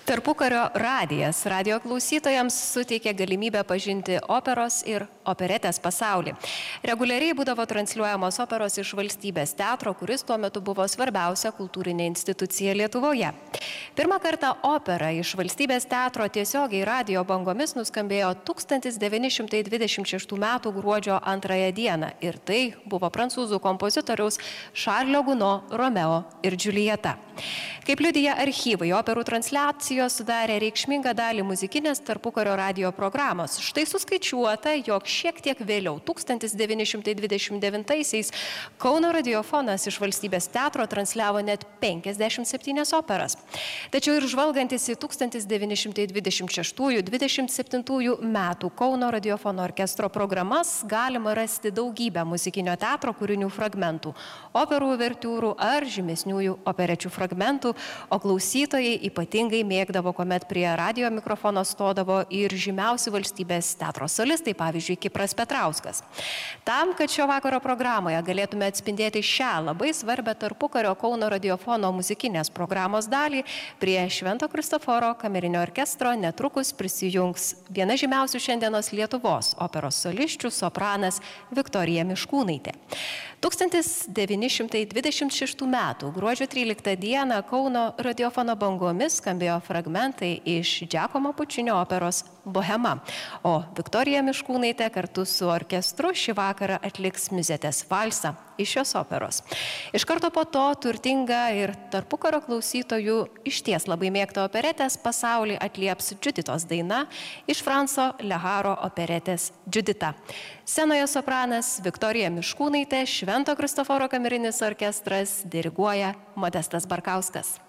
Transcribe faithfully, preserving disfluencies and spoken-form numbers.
Tarpukario radijas radijo klausytojams suteikė galimybę pažinti operos ir operetės pasaulį. Reguliariai būdavo transliuojamos operos iš Valstybės teatro, kuris tuo metu buvo svarbiausia kultūrinė institucija Lietuvoje. Pirmą kartą opera iš Valstybės teatro tiesiogiai radijo bangomis nuskambėjo tūkstantis devyni šimtai dvidešimt šeštų metų gruodžio antrąją dieną ir tai buvo prancūzų kompozitoriaus Šarlio Guno Romeo ir Džiuljeta. Kaip liudija archyvai, operų transliacijos sudarė reikšmingą dalį muzikinės tarpukario radijo programos. Štai suskaičiuota, jog šiek tiek vėliau, tūkstantis devyni šimtai dvidešimt devintaisiais, Kauno radiofonas iš Valstybės teatro transliavo net penkiasdešimt septynias operas. Tačiau ir žvalgantis į tūkstantis devyni šimtai dvidešimt šeštųjų - dvidešimt septintųjų metų Kauno radiofono orkestro programas galima rasti daugybę muzikinio teatro kūrinių fragmentų, operų uvertiūrų ar žymesniųjų operečių fragmentų, o klausytojai ypatingai mėgdavo, kuomet prie radijo mikrofono stodavo ir žymiausi Valstybės teatro solistai, pavyzdžiui, Kipras Petrauskas. Tam, kad šio vakaro programoje galėtume atspindėti šią labai svarbę tarpukario Kauno radiofono muzikinės programos dalį, prie Švento Kristoforo kamerinio orkestro netrukus prisijungs viena žymiausių šiandienos Lietuvos operos solisčių sopranas Viktorija Miškūnaitė. tūkstantis devyni šimtai dvidešimt šeštų metų gruodžio tryliktą dieną Kauno radiofono bangomis skambėjo fragmentai iš Giacomo Pučinio operos Bohema, o Viktorija Miškūnaitė kartu su orkestru šį vakarą atliks Miuzetės valsą iš šios operos. Iš karto po to turtinga ir tarpukario klausytojų išties labai mėgta operetės pasaulį atlieps Džiuditos daina iš Franco Leharo operetės Džiudita. Scenoje sopranas Viktorija Miškūnaitė, Švento Kristoforo kamerinis orkestras, diriguoja Modestas Barkauskas.